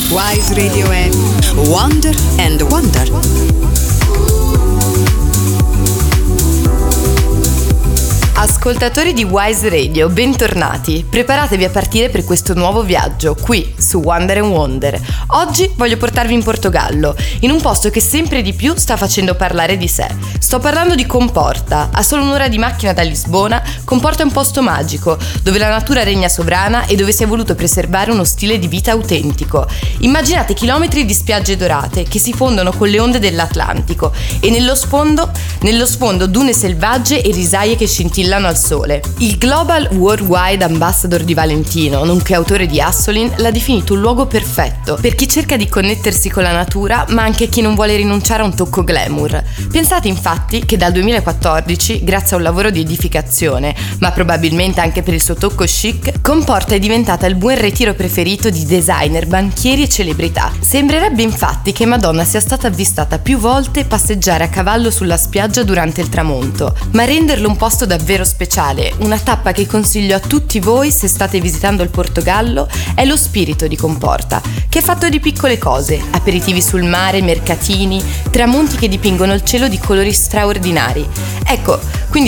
Wise Radio è Wonder and Wonder. Ascoltatori di Wise Radio, bentornati. Preparatevi a partire per questo nuovo viaggio qui su Wonder and Wonder. Oggi voglio portarvi in Portogallo, in un posto che sempre di più sta facendo parlare di sé. Sto parlando di Comporta. A solo un'ora di macchina da Lisbona, Comporta è un posto magico, dove la natura regna sovrana e dove si è voluto preservare uno stile di vita autentico. Immaginate chilometri di spiagge dorate che si fondono con le onde dell'Atlantico e nello sfondo dune selvagge e risaie che scintillano al sole. Il Global Worldwide Ambassador di Valentino, nonché autore di Assolin, l'ha definito un luogo perfetto per chi cerca di connettersi con la natura, ma anche chi non vuole rinunciare a un tocco glamour. Pensate infatti che dal 2014, grazie a un lavoro di edificazione, ma probabilmente anche per il suo tocco chic, Comporta è diventata il buon retiro preferito di designer, banchieri e celebrità. Sembrerebbe infatti che Madonna sia stata avvistata più volte passeggiare a cavallo sulla spiaggia durante il tramonto, ma renderlo un posto davvero speciale, una tappa che consiglio a tutti voi se state visitando il Portogallo, è lo spirito di Comporta, che è fatto di piccole cose, aperitivi sul mare, mercatini, tramonti che dipingono il cielo di colori straordinari. Ecco, quindi